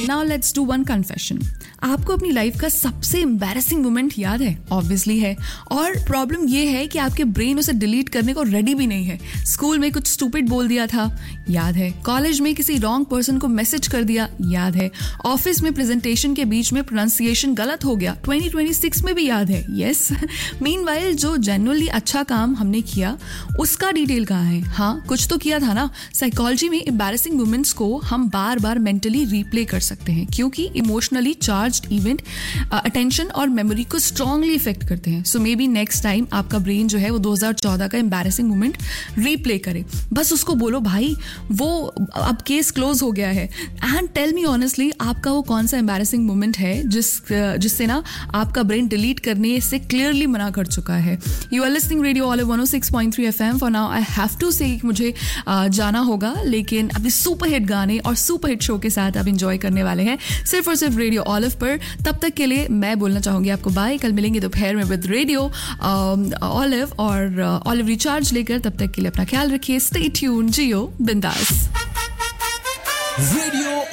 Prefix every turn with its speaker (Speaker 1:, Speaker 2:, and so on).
Speaker 1: Now let's do one confession. आपको अपनी life का सबसे एम्बैरेसिंग मोमेंट याद है? ऑब्वियसली है. और प्रॉब्लम ये है कि आपके ब्रेन उसे डिलीट करने को रेडी भी नहीं है. स्कूल में कुछ स्टूपिड बोल दिया था, याद है. कॉलेज में किसी रॉन्ग पर्सन को मैसेज कर दिया, याद है. ऑफिस में प्रेजेंटेशन के बीच में प्रोनाउंसिएशन गलत हो गया, 2026 में भी याद है. यस. मीनवाइल जो जेन्युइनली अच्छा काम हमने किया उसका डिटेल कहाँ है? हाँ, कुछ तो किया था ना. साइकोलॉजी में एम्बैरेसिंग मोमेंट्स को हम बार बार मेंटली रिप्ले कर सकते हैं क्योंकि इमोशनली चार्ज्ड इवेंट अटेंशन और मेमोरी को स्ट्रांगली इफेक्ट करते हैं. सो मे बी नेक्स्ट टाइम आपका ब्रेन जो है वो 2014 का एम्बैरेसिंग मोमेंट रिप्ले करे. बस उसको बोलो भाई वो अब केस क्लोज हो गया है. एंड टेल मी ऑनेस्टली आपका वो कौन सा एम्बैरेसिंग मोमेंट है जिससे ना आपका ब्रेन डिलीट करने से क्लियरली मना कर चुका है. You are listening radio olive 106.3 FM. For now I have to से मुझे जाना होगा, लेकिन अभी सुपर हिट गाने और सुपर हिट शो के साथ आप एंजॉय करने वाले हैं सिर्फ और सिर्फ रेडियो ऑलिव पर. तब तक के लिए मैं बोलना चाहूंगी आपको बाय. कल मिलेंगे दोपहर में विद रेडियो ऑलिव और ऑलिव रिचार्ज लेकर. तब तक के लिए अपना ख्याल रखिए. स्टे ट्यून, जियो बिंदास.
Speaker 2: रेडियो